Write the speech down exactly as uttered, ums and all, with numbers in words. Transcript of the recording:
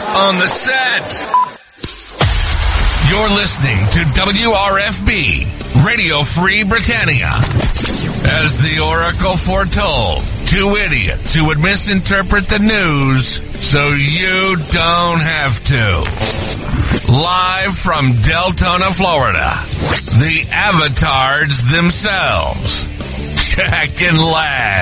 on the set. You're listening to W R F B, Radio Free Britannia. As the Oracle foretold, two idiots who would misinterpret the news so you don't have to. Live from Deltona, Florida, the avatars themselves, Jack and Lad.